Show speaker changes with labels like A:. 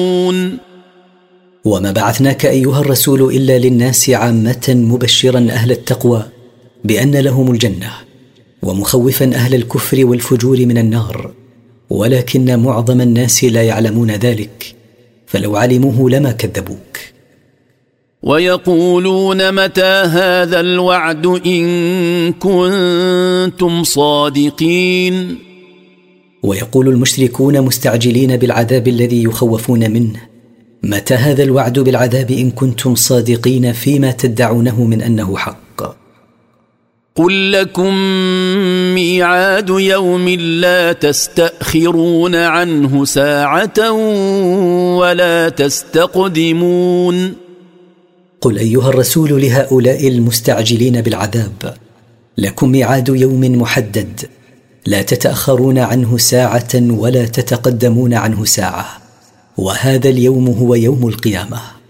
A: وما بعثناك أيها الرسول إلا للناس عامة مبشرا أهل التقوى بأن لهم الجنة ومخوفا أهل الكفر والفجور من النار، ولكن معظم الناس لا يعلمون ذلك، فلو علموه لما كذبوك.
B: ويقولون متى هذا الوعد إن كنتم صادقين.
A: ويقول المشركون مستعجلين بالعذاب الذي يخوفون منه: متى هذا الوعد بالعذاب إن كنتم صادقين فيما تدعونه من أنه حق؟
B: قل لكم ميعاد يوم لا تستأخرون عنه ساعة ولا تستقدمون.
A: قل أيها الرسول لهؤلاء المستعجلين بالعذاب: لكم ميعاد يوم محدد لا تتأخرون عنه ساعة ولا تتقدمون عنه ساعة، وهذا اليوم هو يوم القيامة.